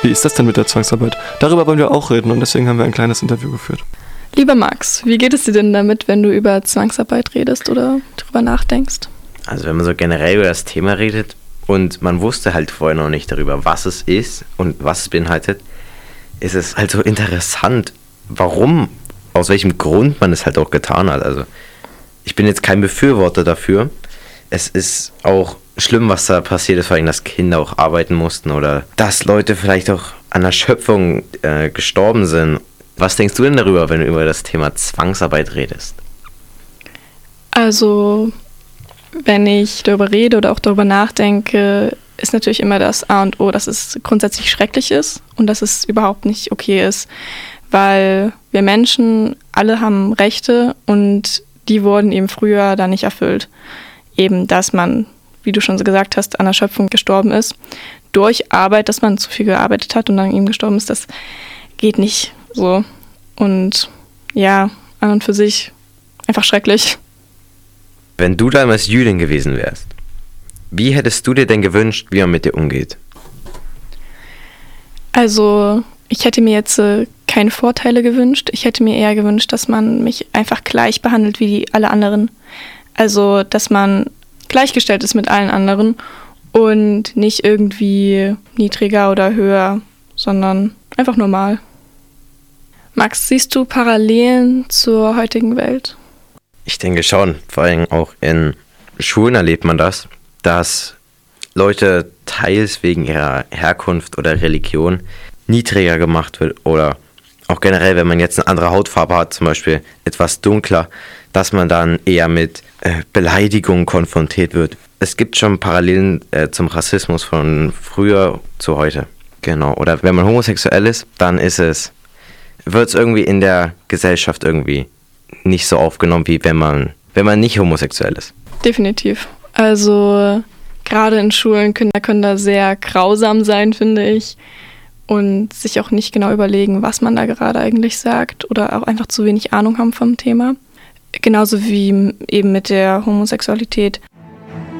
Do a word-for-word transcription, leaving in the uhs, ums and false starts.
wie ist das denn mit der Zwangsarbeit? Darüber wollen wir auch reden und deswegen haben wir ein kleines Interview geführt. Lieber Max, wie geht es dir denn damit, wenn du über Zwangsarbeit redest oder drüber nachdenkst? Also wenn man so generell über das Thema redet und man wusste halt vorher noch nicht darüber, was es ist und was es beinhaltet, ist es halt so interessant, warum, aus welchem Grund man es halt auch getan hat. Also ich bin jetzt kein Befürworter dafür. Es ist auch schlimm, was da passiert ist, vor allem, dass Kinder auch arbeiten mussten oder dass Leute vielleicht auch an Erschöpfung äh, gestorben sind. Was denkst du denn darüber, wenn du über das Thema Zwangsarbeit redest? Also, wenn ich darüber rede oder auch darüber nachdenke, ist natürlich immer das A und O, dass es grundsätzlich schrecklich ist und dass es überhaupt nicht okay ist, weil wir Menschen alle haben Rechte und die wurden eben früher da nicht erfüllt. Eben, dass man, wie du schon so gesagt hast, an Erschöpfung gestorben ist, durch Arbeit, dass man zu viel gearbeitet hat und dann eben gestorben ist, das geht nicht so. Und ja, an und für sich einfach schrecklich. Wenn du damals Jüdin gewesen wärst, wie hättest du dir denn gewünscht, wie man mit dir umgeht? Also, ich hätte mir jetzt äh, keine Vorteile gewünscht. Ich hätte mir eher gewünscht, dass man mich einfach gleich behandelt wie die, alle anderen. Also, dass man gleichgestellt ist mit allen anderen und nicht irgendwie niedriger oder höher, sondern einfach normal. Max, siehst du Parallelen zur heutigen Welt? Ich denke schon, vor allem auch in Schulen erlebt man das, dass Leute teils wegen ihrer Herkunft oder Religion niedriger gemacht wird oder auch generell, wenn man jetzt eine andere Hautfarbe hat, zum Beispiel etwas dunkler, dass man dann eher mit äh, Beleidigungen konfrontiert wird. Es gibt schon Parallelen äh, zum Rassismus von früher zu heute. Genau. Oder wenn man homosexuell ist, dann ist es, wird es irgendwie in der Gesellschaft irgendwie nicht so aufgenommen, wie wenn man, wenn man nicht homosexuell ist. Definitiv. Also gerade in Schulen können, können da sehr grausam sein, finde ich. Und sich auch nicht genau überlegen, was man da gerade eigentlich sagt oder auch einfach zu wenig Ahnung haben vom Thema. Genauso wie eben mit der Homosexualität.